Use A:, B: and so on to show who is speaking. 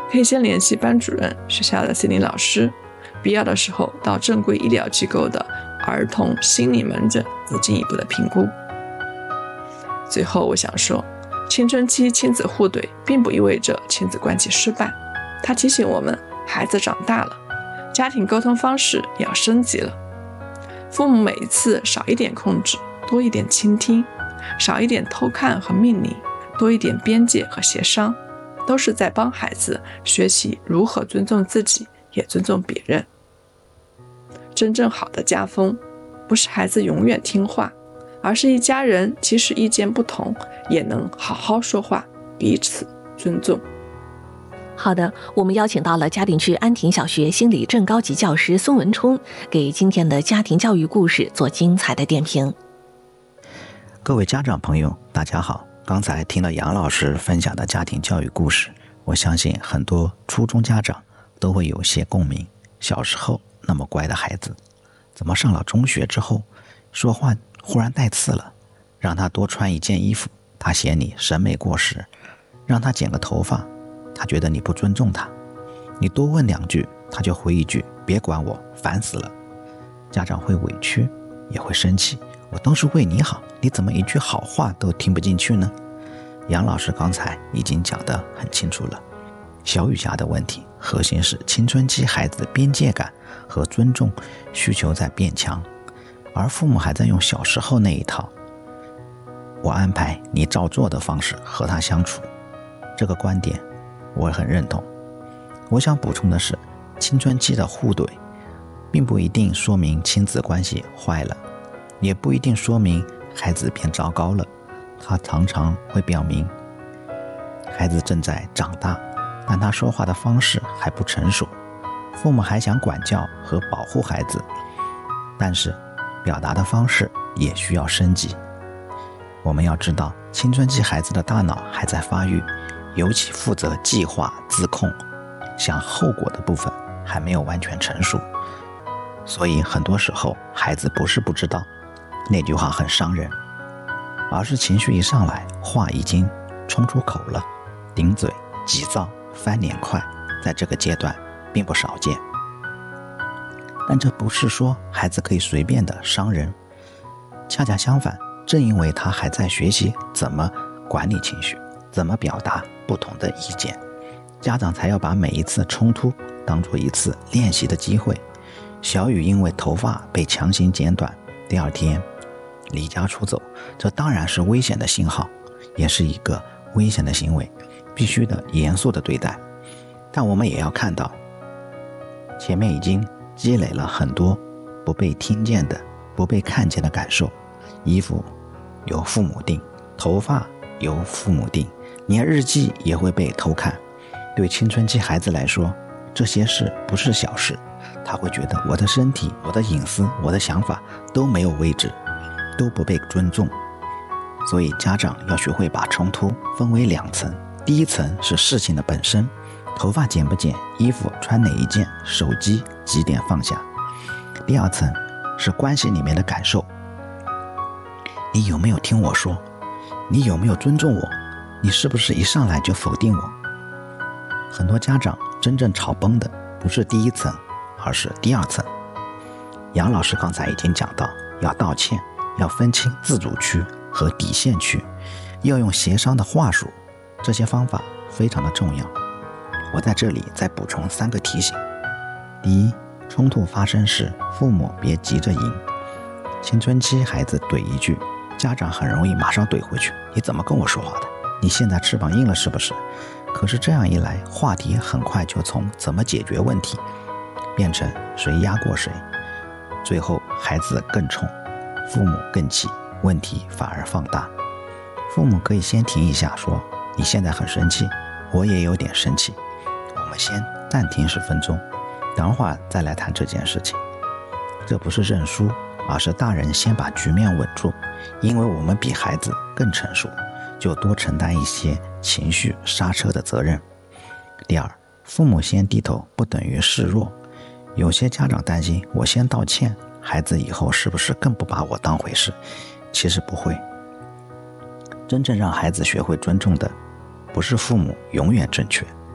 A: 可以先联系班主任、学校的心理老师，必要的时候到正规医疗机构的儿童心理门诊做进一步的评估。最后我想说，青春期亲子互怼并不意味着亲子关系失败，它提醒我们孩子长大了，家庭沟通方式也要升级了。父母每一次少一点控制，多一点倾听，少一点偷看和命令，多一点边界和协商，都是在帮孩子学习如何尊重自己，也尊重别人。真正好的家风，不是孩子永远听话，而是一家人即使意见不同，也能好好说话，彼此尊重。
B: 好的，我们邀请到了嘉定区安亭小学心理正高级教师孙文冲，给今天的家庭教育故事做精彩的点评。
C: 各位家长朋友，大家好。刚才听了杨老师分享的家庭教育故事，我相信很多初中家长都会有些共鸣。小时候那么乖的孩子，怎么上了中学之后，说话忽然带刺了？让他多穿一件衣服，他嫌你审美过时；让他剪个头发，他觉得你不尊重他；你多问2句，他就回一句别管我，烦死了。家长会委屈，也会生气，我都是为你好，你怎么一句好话都听不进去呢？杨老师刚才已经讲得很清楚了，小雨家的问题核心是青春期孩子的边界感和尊重需求在变强，而父母还在用小时候那一套我安排你照做的方式和他相处。这个观点我很认同。我想补充的是，青春期的互怼并不一定说明亲子关系坏了，也不一定说明孩子变糟糕了，它常常会表明孩子正在长大，但他说话的方式还不成熟，父母还想管教和保护孩子，但是表达的方式也需要升级。我们要知道，青春期孩子的大脑还在发育，尤其负责计划、自控、想后果的部分还没有完全成熟，所以很多时候孩子不是不知道那句话很伤人，而是情绪一上来，话已经冲出口了，顶嘴、急躁、翻脸快，在这个阶段并不少见。但这不是说孩子可以随便的伤人，恰恰相反，正因为他还在学习怎么管理情绪，怎么表达不同的意见，家长才要把每一次冲突当作一次练习的机会。小雨因为头发被强行剪短，第2天离家出走，这当然是危险的信号，也是一个危险的行为，必须的严肃的对待。但我们也要看到，前面已经积累了很多不被听见的、不被看见的感受。衣服由父母定，头发由父母定，连日记也会被偷看。对青春期孩子来说，这些事不是小事，他会觉得我的身体、我的隐私、我的想法都没有位置，都不被尊重。所以家长要学会把冲突分为2层，第一层是事情的本身，头发剪不剪，衣服穿哪一件，手机几点放下。第2层是关系里面的感受，你有没有听我说？你有没有尊重我？你是不是一上来就否定我？很多家长真正吵崩的不是第1层，而是第2层。杨老师刚才已经讲到，要道歉，要分清自主区和底线区，要用协商的话术，这些方法非常的重要。我在这里再补充3个提醒。第一，冲突发生时，父母别急着赢。青春期孩子怼一句，家长很容易马上怼回去，你怎么跟我说话的？你现在翅膀硬了是不是？可是这样一来，话题很快就从怎么解决问题变成谁压过谁，最后孩子更冲，父母更气，问题反而放大。父母可以先停一下，说你现在很生气，我也有点生气，我们先暂停10分钟，等会儿再来谈这件事情。这不是认输，而是大人先把局面稳住，因为我们比孩子更成熟，就多承担一些情绪刹车的责任。第二，父母先低头不等于示弱。有些家长担心，我先道歉，孩子以后是不是更不把我当回事？其实不会。真正让孩子学会尊重的，不是父母永远正确，